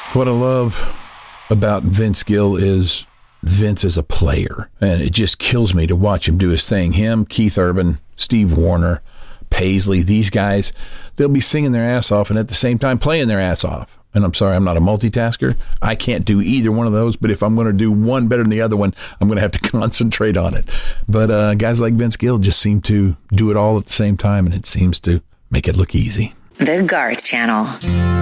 What I love about Vince Gill is Vince is a player, and it just kills me to watch him do his thing. Him, Keith Urban, Steve Warner, Paisley, these guys, they'll be singing their ass off and at the same time playing their ass off. And I'm sorry, I'm not a multitasker. I can't do either one of those, but if I'm going to do one better than the other one, I'm going to have to concentrate on it. But guys like Vince Gill just seem to do it all at the same time, and it seems to make it look easy. The Garth Channel.